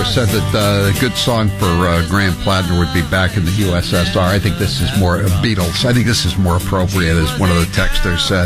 here said that a good song for Graham Plattner would be Back in the USSR. I think this is more Beatles. I think this is more appropriate, as one of the texters said.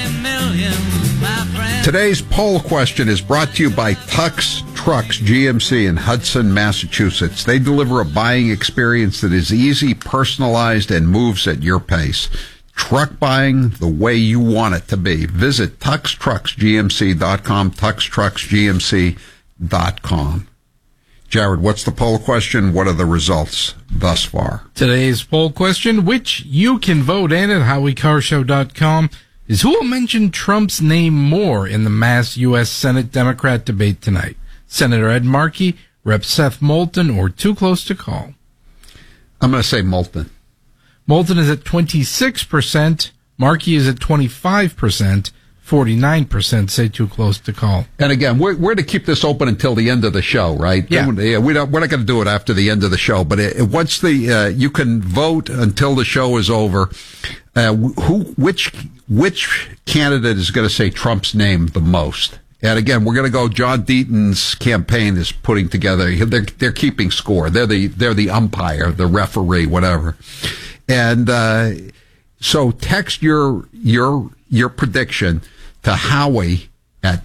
Today's poll question is brought to you by Tux Trucks GMC in Hudson, Massachusetts. They deliver a buying experience that is easy, personalized, and moves at your pace. Truck buying the way you want it to be. Visit TuxTrucksGMC.com, TuxTrucksGMC.com. Jared, what's the poll question? What are the results thus far? Today's poll question, which you can vote in at HowieCarShow.com, is who will mention Trump's name more in the mass U.S. Senate Democrat debate tonight? Senator Ed Markey, Rep. Seth Moulton, or too close to call? I'm going to say Moulton. Moulton is at 26%. Markey is at 25%. 49% say too close to call. And again, we're to keep this open until the end of the show, right? Yeah. We're not going to do it after the end of the show, but once you can vote until the show is over. Which candidate is going to say Trump's name the most? And again, we're going to go. John Deaton's campaign is putting together. They're keeping score. They're the umpire, the referee, whatever. And so text your prediction to Howie at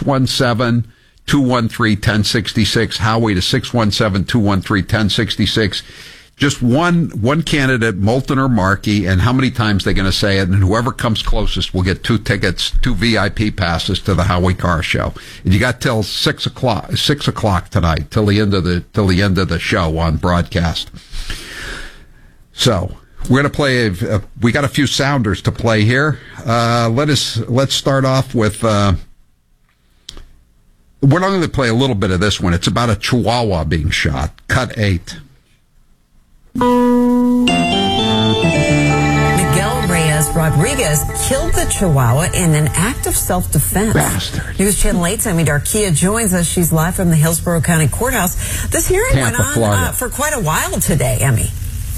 617-213-1066. Howie to 617-213-1066. Just one candidate, Moulton or Markey, and how many times they're going to say it, and whoever comes closest will get 2 tickets, 2 VIP passes to the Howie Carr Show. And you got till 6 o'clock tonight, till the end of the show on broadcast. So we're going to play. We got a few sounders to play here. Let's start off with. We're not going to play a little bit of this one. It's about a Chihuahua being shot. Cut 8. Miguel Reyes Rodriguez killed the Chihuahua in an act of self-defense. Bastard. News Channel 8's Emmy Darkia joins us. She's live from the Hillsborough County Courthouse. This hearing went on for quite a while today, Emmy.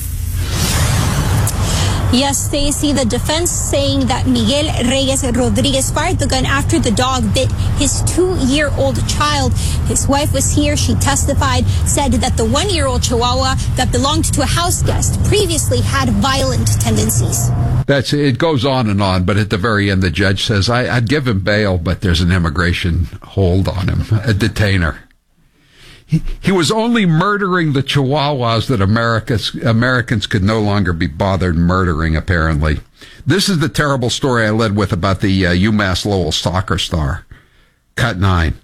Yes, Stacey, the defense saying that Miguel Reyes Rodriguez fired the gun after the dog bit his 2-year-old child. His wife was here. She testified, said that the 1-year-old Chihuahua that belonged to a house guest previously had violent tendencies. It goes on, but at the very end, the judge says, I'd give him bail, but there's an immigration hold on him, a detainer. He was only murdering the Chihuahuas that Americans could no longer be bothered murdering, apparently. This is the terrible story I led with about the UMass Lowell soccer star. Cut 9.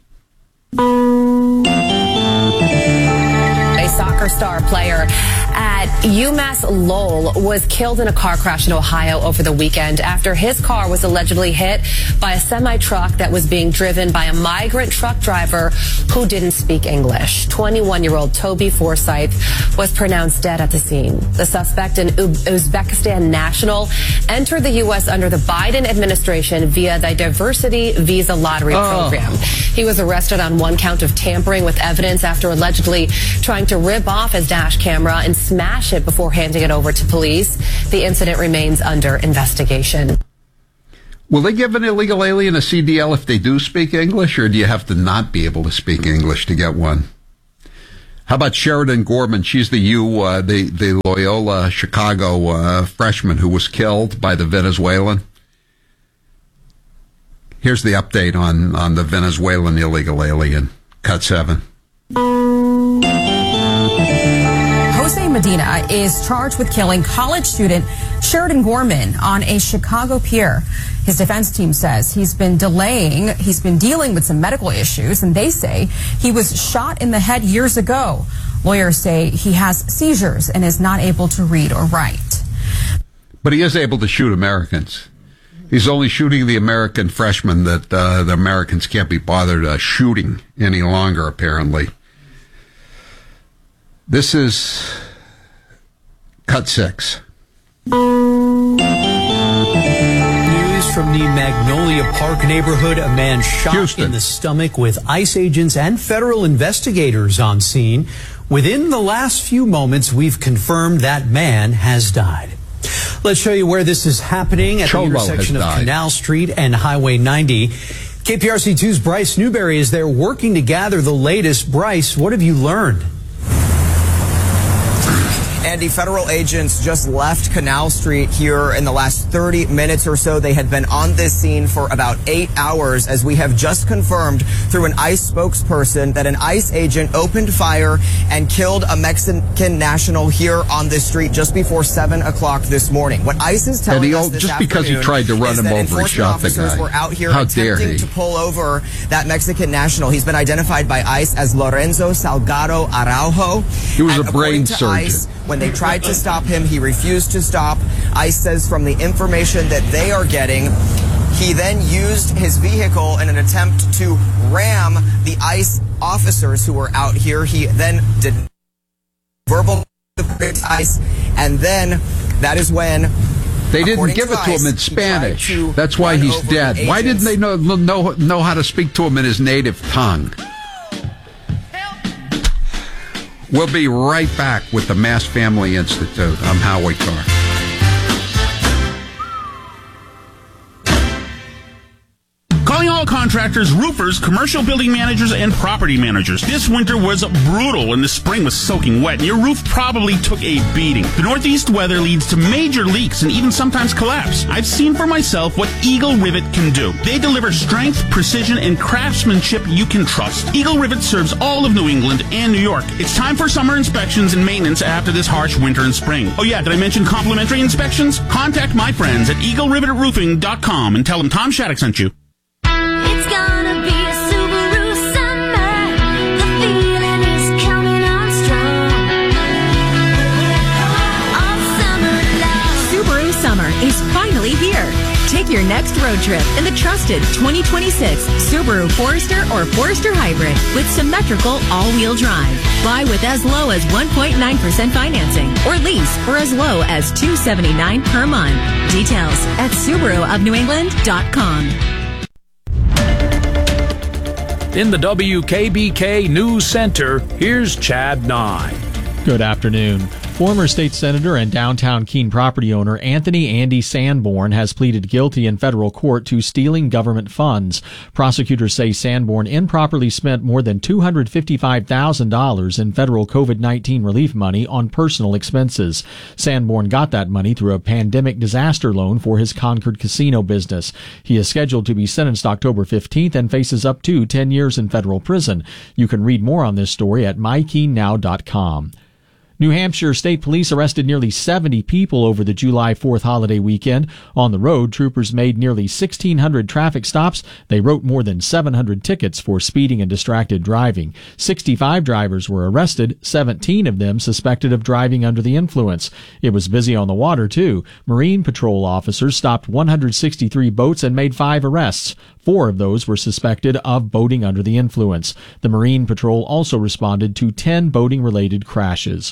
A soccer star player at UMass Lowell was killed in a car crash in Ohio over the weekend after his car was allegedly hit by a semi-truck that was being driven by a migrant truck driver who didn't speak English. 21-year-old Toby Forsyth was pronounced dead at the scene. The suspect, an Uzbekistan national, entered the U.S. under the Biden administration via the Diversity Visa Lottery program. He was arrested on 1 count of tampering with evidence after allegedly trying to rip off his dash camera and smash it before handing it over to police. The incident remains under investigation. Will they give an illegal alien a CDL if they do speak English, or do you have to not be able to speak English to get one? How about Sheridan Gorman? She's the Loyola Chicago freshman who was killed by the Venezuelan. Here's the update on the Venezuelan illegal alien. Cut 7. Jose Medina is charged with killing college student Sheridan Gorman on a Chicago pier. His defense team says he's been dealing with some medical issues, and they say he was shot in the head years ago. Lawyers say he has seizures and is not able to read or write. But he is able to shoot Americans. He's only shooting the American freshmen that the Americans can't be bothered shooting any longer, apparently. This is Cut 6. News from the Magnolia Park neighborhood. A man shot in the stomach with ICE agents and federal investigators on scene. Within the last few moments, we've confirmed that man has died. Let's show you where this is happening at the intersection of Canal Street and Highway 90. KPRC2's Bryce Newberry is there working to gather the latest. Bryce, what have you learned? Andy, federal agents just left Canal Street here in the last 30 minutes or so. They had been on this scene for about 8 hours, as we have just confirmed through an ICE spokesperson that an ICE agent opened fire and killed a Mexican national here on this street just before 7 o'clock this morning. What ICE is telling us this just because he tried to run him over, he shot the guy. Were out here How dare he? attempting to pull over that Mexican national. He's been identified by ICE as Lorenzo Salgado Araujo. He was a brain surgeon. ICE, when they tried to stop him, he refused to stop. ICE says from the information that they are getting, he then used his vehicle in an attempt to ram the ICE officers who were out here. He then did verbal ICE, and then that is when they didn't give it to him in Spanish. That's why he's dead. Why didn't they know how to speak to him in his native tongue? We'll be right back with the Mass Family Institute. I'm Howie Carr. Calling all contractors, roofers, commercial building managers, and property managers. This winter was brutal and the spring was soaking wet, and your roof probably took a beating. The northeast weather leads to major leaks and even sometimes collapse. I've seen for myself what Eagle Rivet can do. They deliver strength, precision, and craftsmanship you can trust. Eagle Rivet serves all of New England and New York. It's time for summer inspections and maintenance after this harsh winter and spring. Oh yeah, did I mention complimentary inspections? Contact my friends at EagleRivetRoofing.com and tell them Tom Shattuck sent you. It's gonna be a Subaru summer. The feeling is coming on strong. All summer long. Subaru summer is finally here. Take your next road trip in the trusted 2026 Subaru Forester or Forester Hybrid with symmetrical all-wheel drive. Buy with as low as 1.9% financing or lease for as low as $279 per month. Details at SubaruofNewEngland.com. In the WKBK News Center, here's Chad Nye. Good afternoon. Former state senator and downtown Keene property owner Andy Sanborn has pleaded guilty in federal court to stealing government funds. Prosecutors say Sanborn improperly spent more than $255,000 in federal COVID-19 relief money on personal expenses. Sanborn got that money through a pandemic disaster loan for his Concord casino business. He is scheduled to be sentenced October 15th and faces up to 10 years in federal prison. You can read more on this story at mykeenenow.com. New Hampshire State Police arrested nearly 70 people over the July 4th holiday weekend. On the road, troopers made nearly 1,600 traffic stops. They wrote more than 700 tickets for speeding and distracted driving. 65 drivers were arrested, 17 of them suspected of driving under the influence. It was busy on the water, too. Marine Patrol officers stopped 163 boats and made 5 arrests. 4 of those were suspected of boating under the influence. The Marine Patrol also responded to 10 boating-related crashes.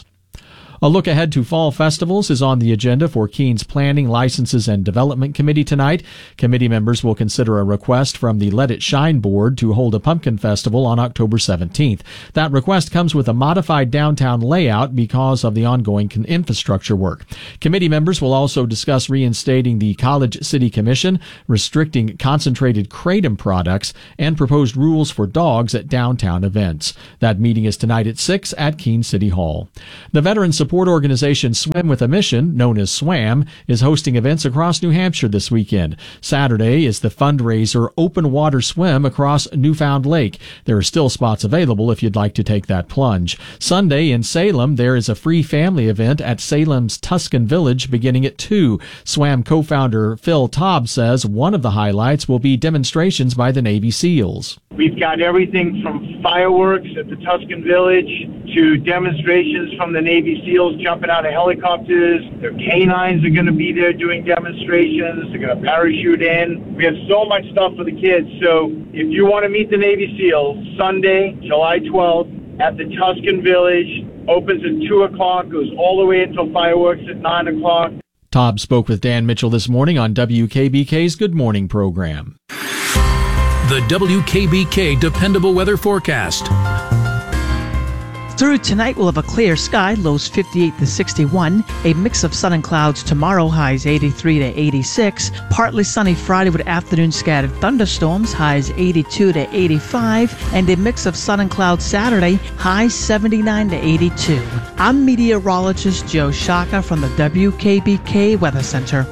A look ahead to fall festivals is on the agenda for Keene's Planning, Licenses, and Development Committee tonight. Committee members will consider a request from the Let It Shine Board to hold a pumpkin festival on October 17th. That request comes with a modified downtown layout because of the ongoing infrastructure work. Committee members will also discuss reinstating the College City Commission, restricting concentrated kratom products, and proposed rules for dogs at downtown events. That meeting is tonight at 6 at Keene City Hall. The Veterans Support organization Swim with a Mission, known as SWAM, is hosting events across New Hampshire this weekend. Saturday is the fundraiser Open Water Swim across Newfound Lake. There are still spots available if you'd like to take that plunge. Sunday in Salem, there is a free family event at Salem's Tuscan Village beginning at 2. SWAM co-founder Phil Taub says one of the highlights will be demonstrations by the Navy SEALs. We've got everything from fireworks at the Tuscan Village to demonstrations from the Navy SEALs jumping out of helicopters. Their canines are going to be there doing demonstrations. They're going to parachute in. We have so much stuff for the kids. So if you want to meet the Navy SEALs, Sunday, July 12th at the Tuscan Village, opens at 2 o'clock, goes all the way until fireworks at 9 o'clock. Taub spoke with Dan Mitchell this morning on WKBK's Good Morning program. The WKBK Dependable Weather Forecast. Through tonight, we'll have a clear sky, lows 58 to 61. A mix of sun and clouds tomorrow, highs 83 to 86. Partly sunny Friday with afternoon scattered thunderstorms, highs 82 to 85. And a mix of sun and clouds Saturday, highs 79 to 82. I'm meteorologist Joe Shaka from the WKBK Weather Center.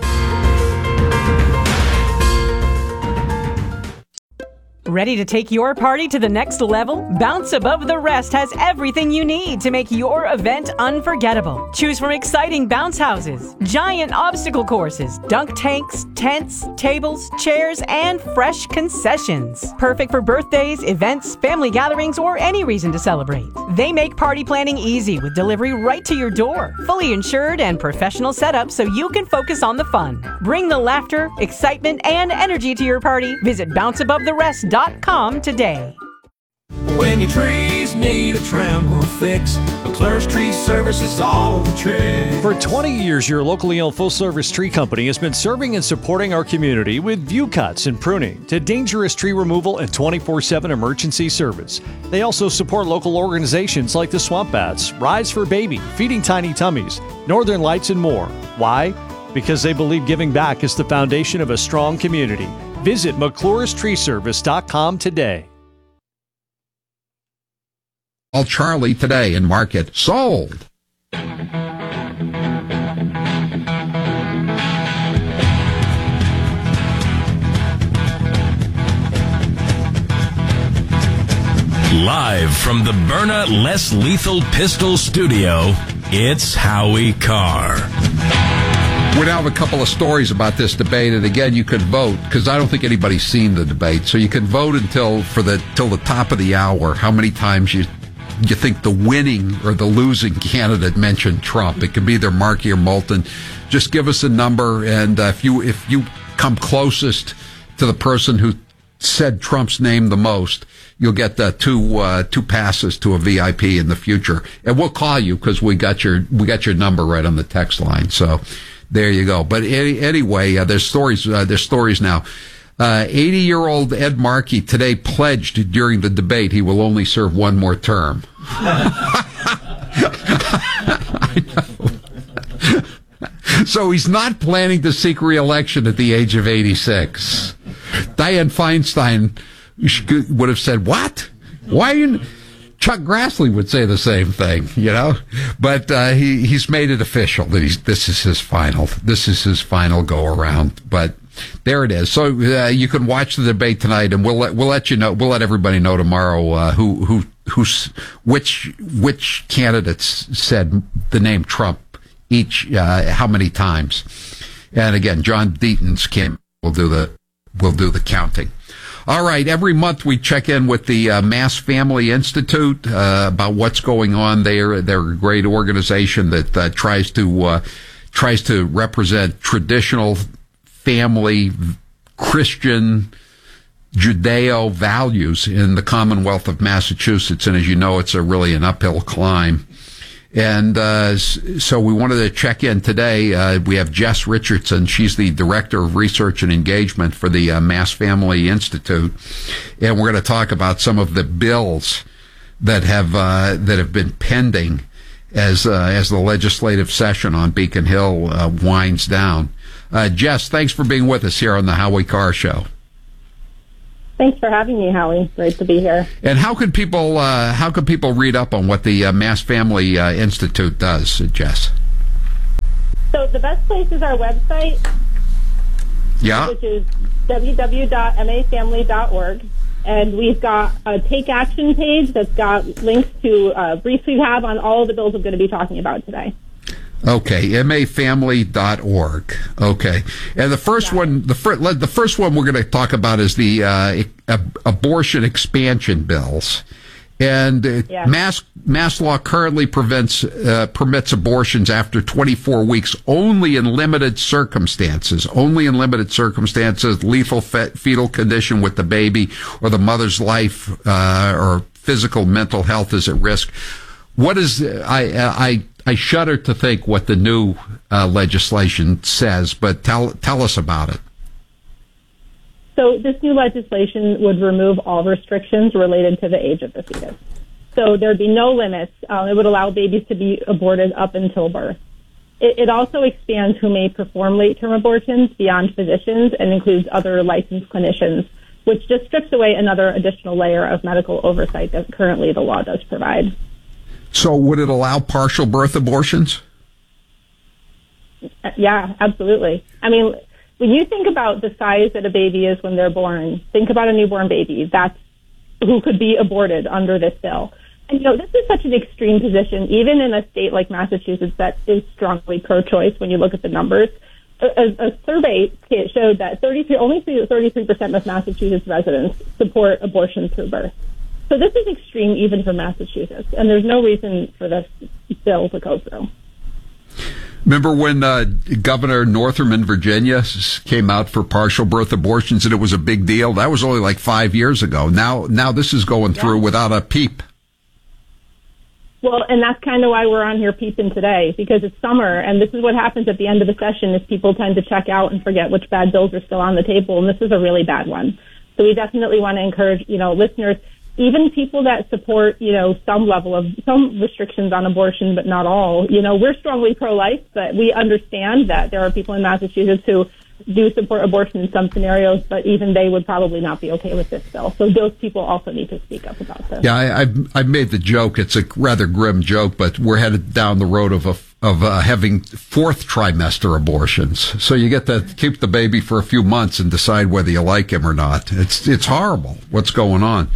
Ready to take your party to the next level? Bounce Above the Rest has everything you need to make your event unforgettable. Choose from exciting bounce houses, giant obstacle courses, dunk tanks, tents, tables, chairs, and fresh concessions. Perfect for birthdays, events, family gatherings, or any reason to celebrate. They make party planning easy with delivery right to your door. Fully insured and professional setup so you can focus on the fun. Bring the laughter, excitement, and energy to your party. Visit bounceabovetherest.com today. When your trees need a trim or a fix, McClure's Tree Service is all the trick. For 20 years, your locally owned full-service tree company has been serving and supporting our community with view cuts and pruning to dangerous tree removal and 24/7 emergency service. They also support local organizations like the Swamp Bats, Rise for Baby, Feeding Tiny Tummies, Northern Lights, and more. Why? Because they believe giving back is the foundation of a strong community. Visit McClure'sTreeService.com today. Call Charlie today and mark it sold. Live from the Byrna Less Lethal Pistol Studio, it's Howie Carr. We now have a couple of stories about this debate, and again, you could vote because I don't think anybody's seen the debate. So you can vote till the top of the hour. How many times you think the winning or the losing candidate mentioned Trump? It could be either Markey or Moulton. Just give us a number, and if you come closest to the person who said Trump's name the most, you'll get two passes to a VIP in the future, and we'll call you because we got your number right on the text line. So. There you go. But anyway, there's stories now. 80-year-old Ed Markey today pledged during the debate he will only serve one more term. I know. So he's not planning to seek re-election at the age of 86. Dianne Feinstein would have said, "What? Why are you?" Chuck Grassley would say the same thing, but he's made it official that this is his final go around. But there it is. So you can watch the debate tonight, and we'll let you know. We'll let everybody know tomorrow which candidates said the name Trump each how many times. And again, John Deaton's camp will do the counting. All right. Every month we check in with the Mass Family Institute about what's going on there. They're a great organization that tries to represent traditional family Christian Judeo values in the Commonwealth of Massachusetts. And as you know, it's really an uphill climb. And so we wanted to check in today. We have Jess Richardson. She's the Director of Research and Engagement for the Mass Family Institute. And we're going to talk about some of the bills that have been pending as the legislative session on Beacon Hill winds down. Jess, thanks for being with us here on the Howie Carr Show. Thanks for having me, Howie. Great to be here. And how can people read up on what the Mass Family Institute does, Jess? So the best place is our website, which is www.mafamily.org. And we've got a Take Action page that's got links to briefs we have on all of the bills we're going to be talking about today. Okay, mafamily.org. Okay, and the first one we're going to talk about is the abortion expansion bills. And mass law currently permits abortions after 24 weeks only in limited circumstances. Only in limited circumstances, lethal fetal condition with the baby, or the mother's life or physical mental health is at risk. What is I shudder to think what the new legislation says, but tell us about it. So this new legislation would remove all restrictions related to the age of the fetus. So there'd be no limits. It would allow babies to be aborted up until birth. It also expands who may perform late-term abortions beyond physicians and includes other licensed clinicians, which just strips away another additional layer of medical oversight that currently the law does provide. So would it allow partial birth abortions? Yeah, absolutely. I mean, when you think about the size that a baby is when they're born, think about a newborn baby. That's who could be aborted under this bill. And, this is such an extreme position, even in a state like Massachusetts that is strongly pro-choice when you look at the numbers. A survey showed that only 33% of Massachusetts residents support abortion through birth. So this is extreme even for Massachusetts, and there's no reason for this bill to go through. Remember when Governor Northam in Virginia came out for partial birth abortions and it was a big deal? That was only like 5 years ago. Now this is going through without a peep. Well, and that's kind of why we're on here peeping today, because it's summer, and this is what happens at the end of the session is people tend to check out and forget which bad bills are still on the table, and this is a really bad one. So we definitely want to encourage, listeners, even people that support, some level of some restrictions on abortion, but not all. We're strongly pro-life, but we understand that there are people in Massachusetts who do support abortion in some scenarios, but even they would probably not be okay with this bill. So those people also need to speak up about this. Yeah, I've made the joke. It's a rather grim joke, but we're headed down the road of having fourth trimester abortions. So you get to keep the baby for a few months and decide whether you like him or not. It's horrible what's going on.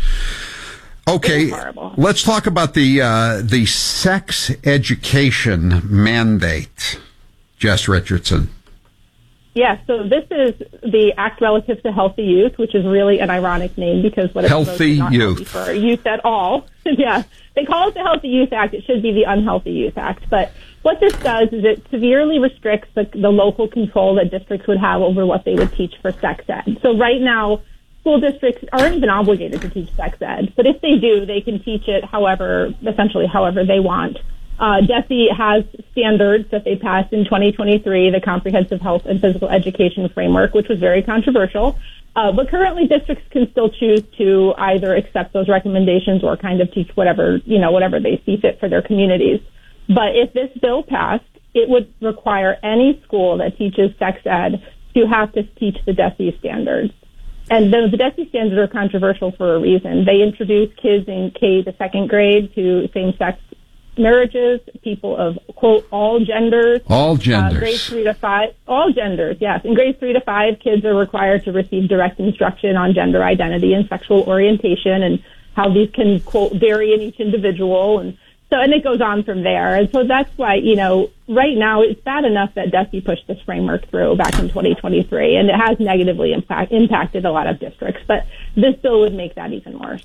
Okay, let's talk about the sex education mandate. Jess Richardson. Yeah, so this is the Act Relative to Healthy Youth, which is really an ironic name because what it's healthy not youth healthy for youth at all. Yeah, they call it the Healthy Youth Act. It should be the Unhealthy Youth Act. But what this does is it severely restricts the local control that districts would have over what they would teach for sex ed. So right now, school districts aren't even obligated to teach sex ed, but if they do, they can teach it however they want. DESE has standards that they passed in 2023, the Comprehensive Health and Physical Education Framework, which was very controversial. But currently districts can still choose to either accept those recommendations or kind of teach whatever they see fit for their communities. But if this bill passed, it would require any school that teaches sex ed to have to teach the DESE standards. And the DESE standards are controversial for a reason. They introduce kids in K to second grade to same-sex marriages, people of, quote, all genders. All genders. Grades 3 to 5. All genders, yes. In grades 3 to 5, kids are required to receive direct instruction on gender identity and sexual orientation and how these can, quote, vary in each individual. And it goes on from there. And so that's why, right now it's bad enough that DESE pushed this framework through back in 2023, and it has negatively impacted a lot of districts. But this bill would make that even worse.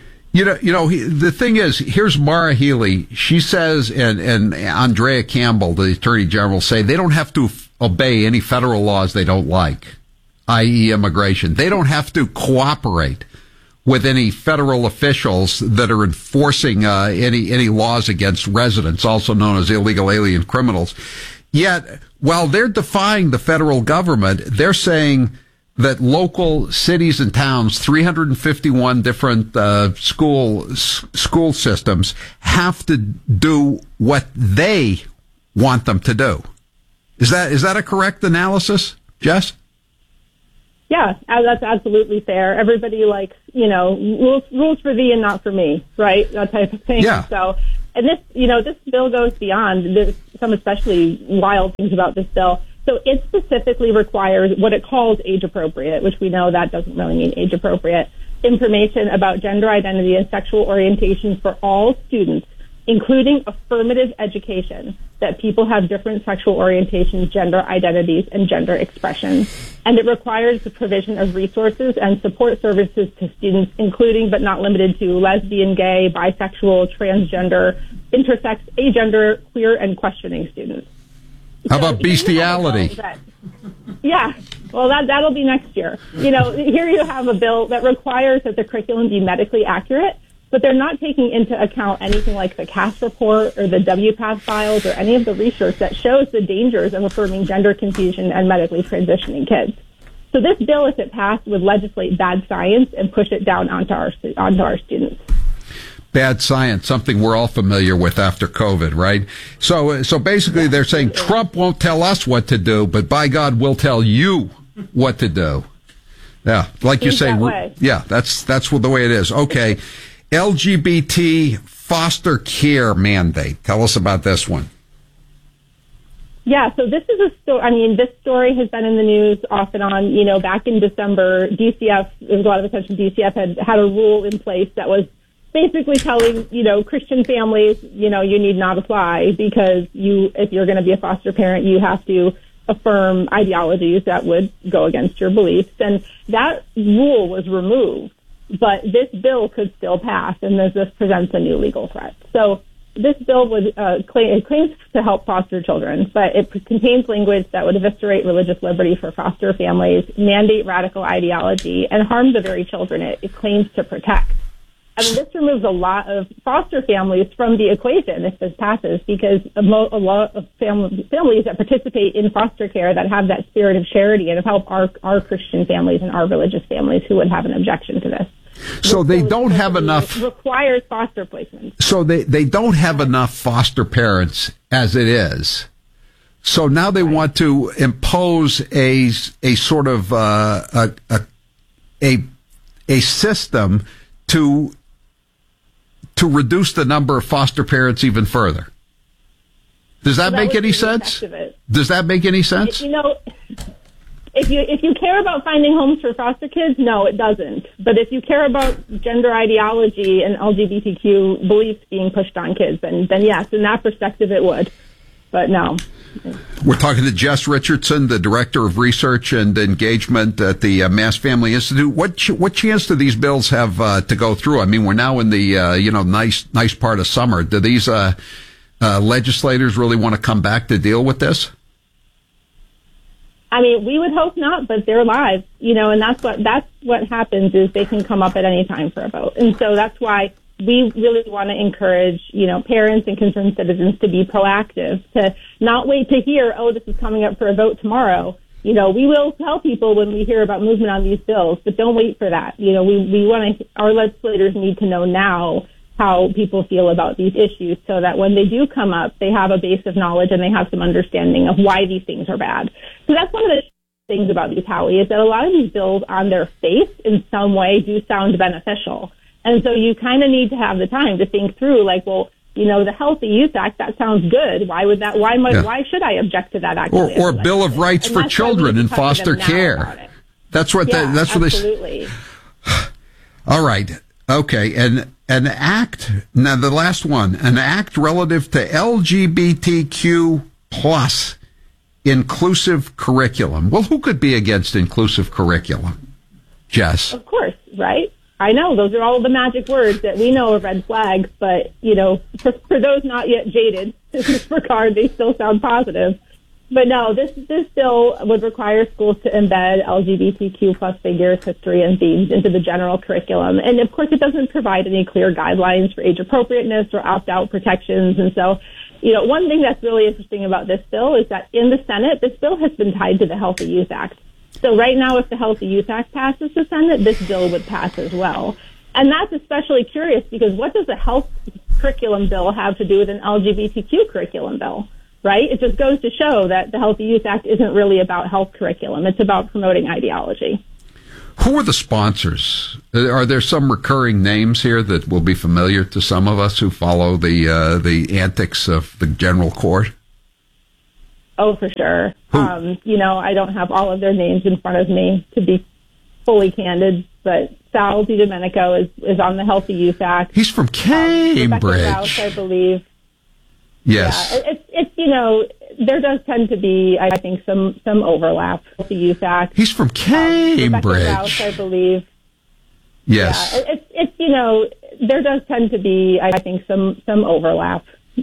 The thing is, here's Maura Healey. She says, and Andrea Campbell, the Attorney General, say they don't have to obey any federal laws they don't like, i.e. immigration. They don't have to cooperate with any federal officials that are enforcing any laws against residents, also known as illegal alien criminals. Yet, while they're defying the federal government, they're saying that local cities and towns, 351 different school systems, have to do what they want them to do. Is that a correct analysis, Jess? Yeah, that's absolutely fair. Everybody likes, rules for thee and not for me, right? That type of thing. Yeah. So, and this bill goes beyond. There's some especially wild things about this bill. So it specifically requires what it calls age appropriate, which we know that doesn't really mean age appropriate, information about gender identity and sexual orientation for all students, including affirmative education, that people have different sexual orientations, gender identities, and gender expression. And it requires the provision of resources and support services to students, including but not limited to lesbian, gay, bisexual, transgender, intersex, agender, queer, and questioning students. How about bestiality? Yeah, well, that'll be next year. Here you have a bill that requires that the curriculum be medically accurate, but they're not taking into account anything like the CAS report or the WPATH files or any of the research that shows the dangers of affirming gender confusion and medically transitioning kids. So this bill, if it passed, would legislate bad science and push it down onto our students. bad science, something we're all familiar with after COVID, right? So basically they're saying Trump won't tell us what to do, but by God, we'll tell you what to do. Yeah, like you say, yeah, that's the way it is. Okay, LGBT foster care mandate. Tell us about this one. Yeah, so this is a story. I mean, this story has been in the news off and on. You know, back in December, DCF, there was a lot of attention. DCF had a rule in place that was basically telling, you know, Christian families, you know, you need not apply because if you're going to be a foster parent, you have to affirm ideologies that would go against your beliefs. And that rule was removed, but this bill could still pass, and this presents a new legal threat. So this bill would claims to help foster children, but it contains language that would eviscerate religious liberty for foster families, mandate radical ideology, and harm the very children it claims to protect. I mean, this removes a lot of foster families from the equation if this passes, because a lot of families that participate in foster care that have that spirit of charity and help our Christian families and our religious families who would have an objection to this. So they don't have enough. Requires foster placement. So they don't have enough foster parents as it is. So now they want to impose a sort of a system to reduce the number of foster parents even further. Does that make any sense? Does that make any sense? You know, if you care about finding homes for foster kids, no, it doesn't. But if you care about gender ideology and LGBTQ beliefs being pushed on kids, then yes, in that perspective it would. But no. We're talking to Jess Richardson, the Director of Research and Engagement at the Mass Family Institute. What chance do these bills have to go through? I mean, we're now in the nice part of summer. Do these legislators really want to come back to deal with this? I mean, we would hope not, but they're live, you know, and that's what happens is they can come up at any time for a vote. And so that's why we really want to encourage, you know, parents and concerned citizens to be proactive, to not wait to hear, oh, this is coming up for a vote tomorrow. You know, we will tell people when we hear about movement on these bills, but don't wait for that. You know, our legislators need to know now how people feel about these issues so that when they do come up, they have a base of knowledge and they have some understanding of why these things are bad. So that's one of the things about these, Howie, is that a lot of these bills on their face in some way do sound beneficial. And so you kind of need to have the time to think through, like, well, you know, the Healthy Youth Act, that sounds good. Why should I object to that act? Or Bill of Rights for Children in foster care. That's what absolutely. All right. Okay. And an act, now the last one, an act relative to LGBTQ plus inclusive curriculum. Well, who could be against inclusive curriculum? Jess. Of course, right? I know those are all the magic words that we know are red flags, but, you know, for those not yet jaded in this regard, they still sound positive. But no, this bill would require schools to embed LGBTQ plus figures, history, and themes into the general curriculum. And of course, it doesn't provide any clear guidelines for age appropriateness or opt-out protections. And so, you know, one thing that's really interesting about this bill is that in the Senate, this bill has been tied to the Healthy Youth Act. So right now, if the Healthy Youth Act passes the Senate, this bill would pass as well. And that's especially curious because what does a health curriculum bill have to do with an LGBTQ curriculum bill, right? It just goes to show that the Healthy Youth Act isn't really about health curriculum. It's about promoting ideology. Who are the sponsors? Are there some recurring names here that will be familiar to some of us who follow the antics of the general court? Oh, for sure. You know, I don't have all of their names in front of me to be fully candid, but Sal DiDomenico is on the Healthy Youth Act. He's from Cambridge. Rebecca Rouse, I believe. Yes. Yeah, it's you know, there does tend to be, I think, some overlap with the Youth Act. He's from Cambridge. Rebecca Rouse, I believe. Yes. Yeah, it's you know, there does tend to be, I think, some overlap